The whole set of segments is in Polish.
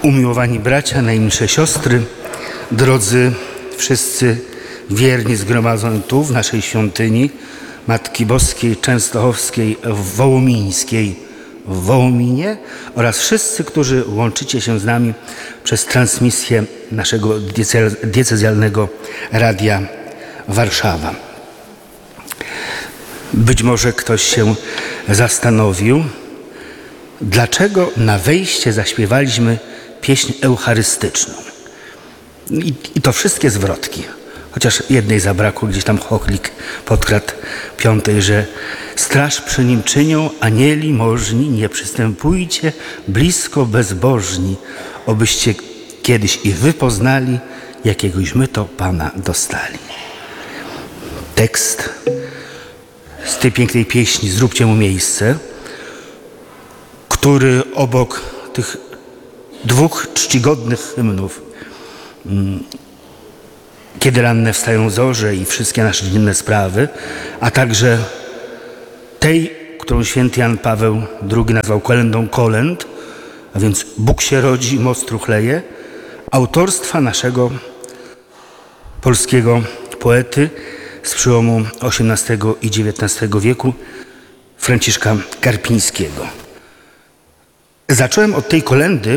Umiłowani bracia, najmilsze siostry, drodzy wszyscy wierni zgromadzeni tu w naszej świątyni Matki Boskiej Częstochowskiej Wołomińskiej w Wołominie oraz wszyscy, którzy łączycie się z nami przez transmisję naszego diecezjalnego Radia Warszawa. Być może ktoś się zastanowił, dlaczego na wejście zaśpiewaliśmy pieśń eucharystyczną. I to wszystkie zwrotki. Chociaż jednej zabrakło, gdzieś tam chochlik podkradł piątej, że straż przy nim czynią anieli możni, nie przystępujcie blisko bezbożni, obyście kiedyś i wy poznali, jakiegośmy to Pana dostali. Tekst z tej pięknej pieśni Zróbcie mu miejsce, który obok tych dwóch czcigodnych hymnów Kiedy ranne wstają zorze i wszystkie nasze dzienne sprawy, a także tej, którą święty Jan Paweł II nazwał kolędą kolęd, a więc Bóg się rodzi, moc truchleje, autorstwa naszego polskiego poety z przełomu XVIII i XIX wieku, Franciszka Karpińskiego. Zacząłem od tej kolędy,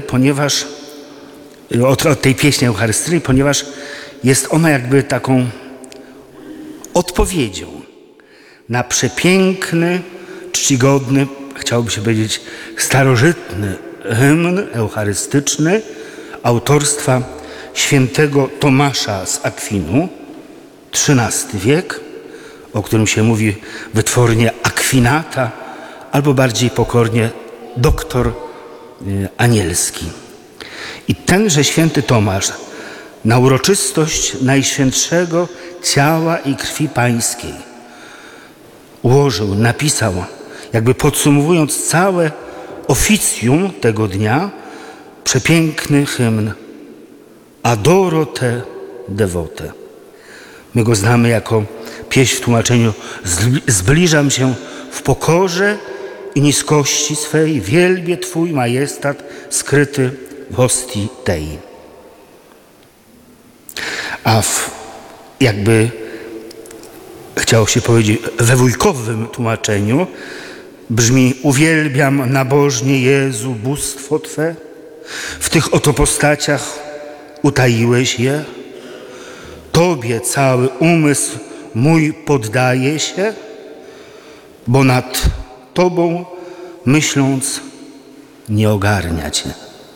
od tej pieśni eucharystyjnej, ponieważ jest ona jakby taką odpowiedzią na przepiękny, czcigodny, chciałoby się powiedzieć starożytny hymn eucharystyczny autorstwa świętego Tomasza z Akwinu, XIII wiek, o którym się mówi wytwornie Akwinata, albo bardziej pokornie doktor anielski. I tenże święty Tomasz na uroczystość Najświętszego Ciała i Krwi Pańskiej ułożył, napisał, jakby podsumowując całe oficjum tego dnia, przepiękny hymn Adoro te devote. My go znamy jako pieśń w tłumaczeniu Zbliżam się w pokorze i niskości swej, wielbię Twój majestat skryty w hostii tej. A jakby chciało się powiedzieć we wujkowym tłumaczeniu brzmi: uwielbiam nabożnie Jezu bóstwo Twe, w tych oto postaciach utaiłeś je, Tobie cały umysł mój poddaje się, bo nad Tobą myśląc nie ogarnia Cię.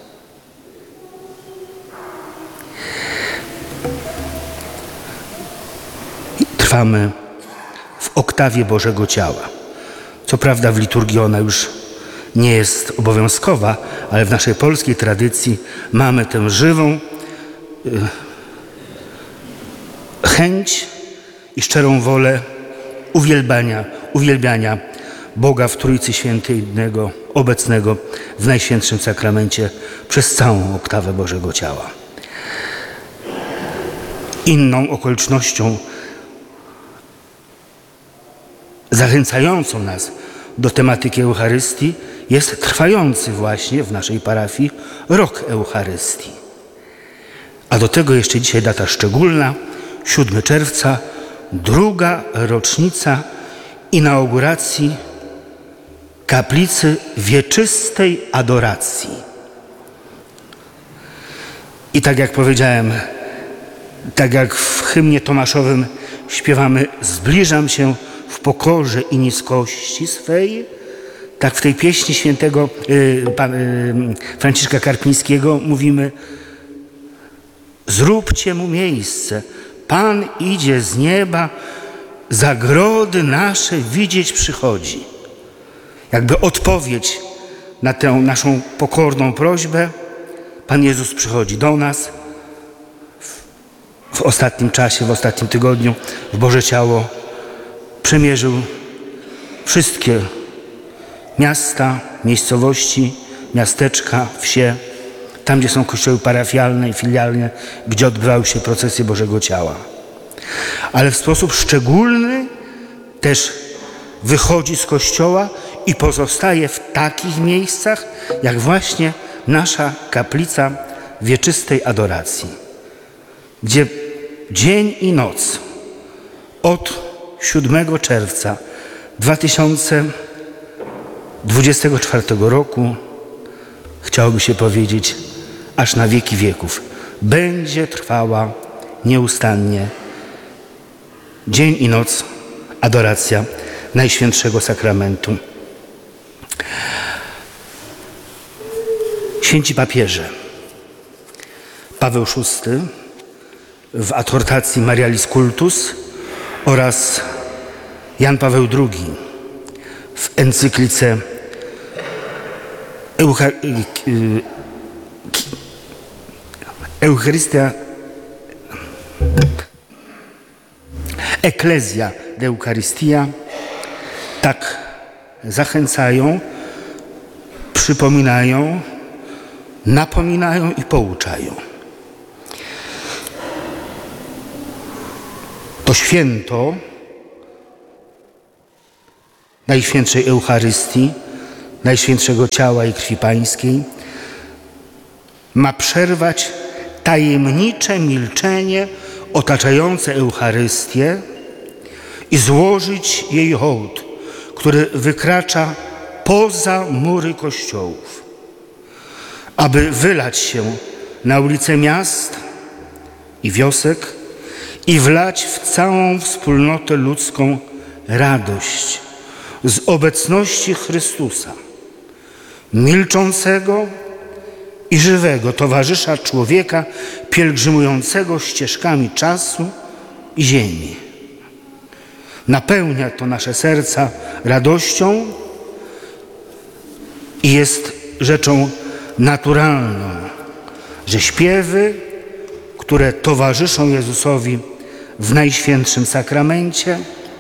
Trwamy w oktawie Bożego Ciała. Co prawda w liturgii ona już nie jest obowiązkowa, ale w naszej polskiej tradycji mamy tę żywą chęć i szczerą wolę uwielbiania Boga w Trójcy Świętej jednego, obecnego w Najświętszym Sakramencie przez całą oktawę Bożego Ciała. Inną okolicznością zachęcającą nas do tematyki Eucharystii jest trwający właśnie w naszej parafii rok Eucharystii. A do tego jeszcze dzisiaj data szczególna, 7 czerwca, druga rocznica inauguracji kaplicy wieczystej adoracji. I tak jak powiedziałem, tak jak w hymnie tomaszowym śpiewamy Zbliżam się w pokorze i niskości swej, tak w tej pieśni świętego Franciszka Karpińskiego mówimy: zróbcie mu miejsce, Pan idzie z nieba, zagrody nasze widzieć przychodzi. Jakby odpowiedź na tę naszą pokorną prośbę, Pan Jezus przychodzi do nas w ostatnim czasie, w ostatnim tygodniu w Boże Ciało przemierzył wszystkie miasta, miejscowości, miasteczka, wsie, tam gdzie są kościoły parafialne i filialne, gdzie odbywały się procesje Bożego Ciała. Ale w sposób szczególny też wychodzi z kościoła i pozostaje w takich miejscach, jak właśnie nasza kaplica wieczystej adoracji, gdzie dzień i noc od 7 czerwca 2024 roku, chciałoby się powiedzieć, aż na wieki wieków, będzie trwała nieustannie dzień i noc adoracja Najświętszego Sakramentu. Święci papieże Paweł VI w adhortacji Marialis Cultus oraz Jan Paweł II w encyklice Eucharystia Ecclesia de Eucharistia tak zachęcają, przypominają, napominają i pouczają. To święto Najświętszej Eucharystii, Najświętszego Ciała i Krwi Pańskiej ma przerwać tajemnicze milczenie otaczające Eucharystię i złożyć jej hołd, który wykracza poza mury kościołów, aby wylać się na ulice miast i wiosek i wlać w całą wspólnotę ludzką radość z obecności Chrystusa, milczącego i żywego towarzysza człowieka pielgrzymującego ścieżkami czasu i ziemi. Napełnia to nasze serca radością i jest rzeczą naturalną, że śpiewy, które towarzyszą Jezusowi w Najświętszym Sakramencie,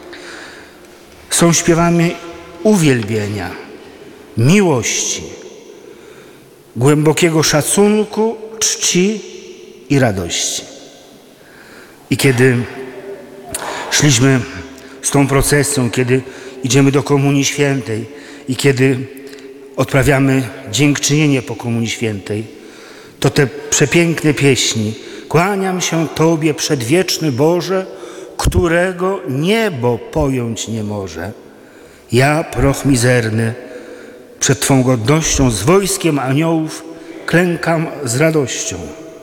są śpiewami uwielbienia, miłości, głębokiego szacunku, czci i radości. I kiedy szliśmy z tą procesją, kiedy idziemy do Komunii Świętej i kiedy odprawiamy dziękczynienie po Komunii Świętej, to te przepiękne pieśni: kłaniam się Tobie przedwieczny Boże, którego niebo pojąć nie może. Ja, proch mizerny, przed Twą godnością z wojskiem aniołów klękam z radością.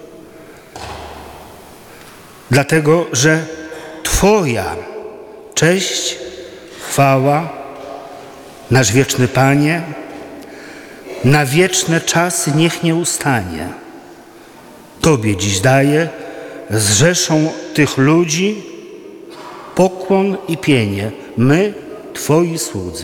Dlatego, że Twoja cześć, chwała, nasz wieczny Panie, na wieczne czasy niech nie ustanie. Tobie dziś daję z rzeszą tych ludzi pokłon i pienie, my, Twoi słudzy.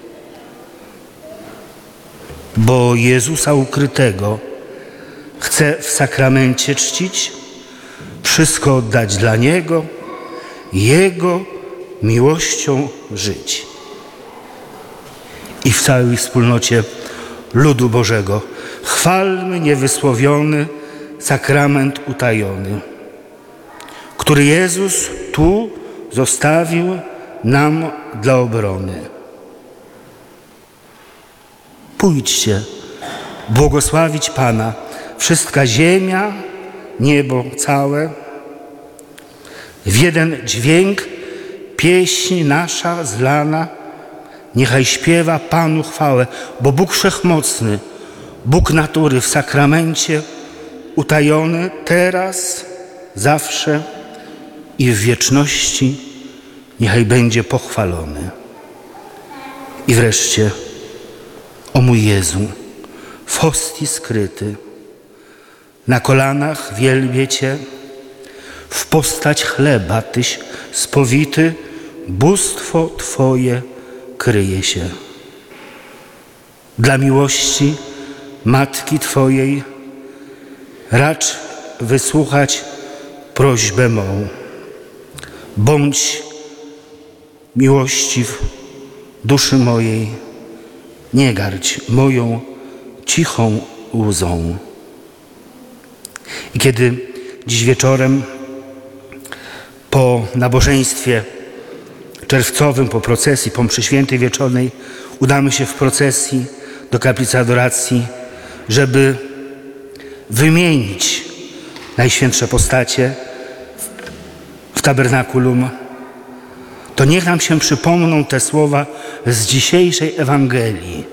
Bo Jezusa ukrytego chcę w sakramencie czcić, wszystko oddać dla Niego, Jego miłością żyć. I w całej wspólnocie ludu Bożego chwalmy niewysłowiony sakrament utajony, który Jezus tu zostawił nam dla obrony. Pójdźcie błogosławić Pana, wszystka ziemia, niebo całe, w jeden dźwięk pieśń nasza zlana, niechaj śpiewa Panu chwałę, bo Bóg Wszechmocny, Bóg natury w sakramencie utajony teraz, zawsze i w wieczności niechaj będzie pochwalony. I wreszcie, o mój Jezu, w hostii skryty, na kolanach wielbię Cię, w postać chleba Tyś spowity, bóstwo Twoje kryje się. Dla miłości Matki Twojej racz wysłuchać prośbę mą. Bądź miłościw duszy mojej, nie gardź moją cichą łzą. I kiedy dziś wieczorem po nabożeństwie czerwcowym, po procesji, po mszy świętej wieczornej udamy się w procesji do kaplicy adoracji żeby wymienić najświętsze postacie w tabernakulum, to niech nam się przypomną te słowa z dzisiejszej Ewangelii.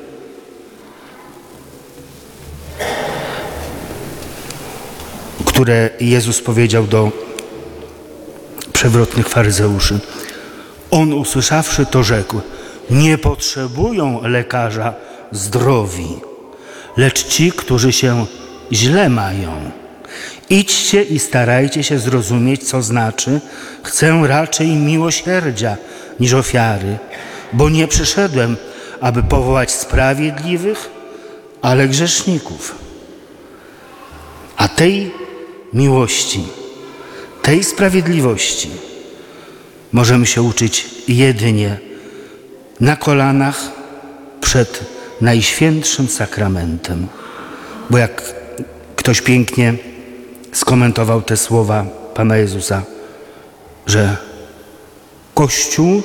Które Jezus powiedział do przewrotnych faryzeuszy. On, usłyszawszy to, rzekł: nie potrzebują lekarza zdrowi, lecz ci, którzy się źle mają. Idźcie i starajcie się zrozumieć, co znaczy: chcę raczej miłosierdzia niż ofiary, bo nie przyszedłem, aby powołać sprawiedliwych, ale grzeszników. A tej miłości, tej sprawiedliwości możemy się uczyć jedynie na kolanach przed Najświętszym Sakramentem. Bo jak ktoś pięknie skomentował te słowa Pana Jezusa, że Kościół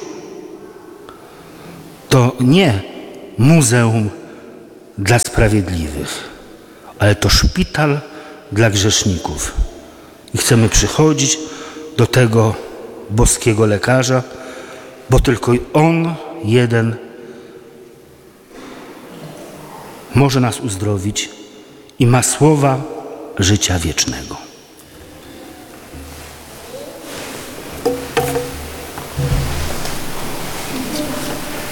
to nie muzeum dla sprawiedliwych, ale to szpital dla grzeszników. I chcemy przychodzić do tego boskiego lekarza, bo tylko On jeden może nas uzdrowić i ma słowa życia wiecznego.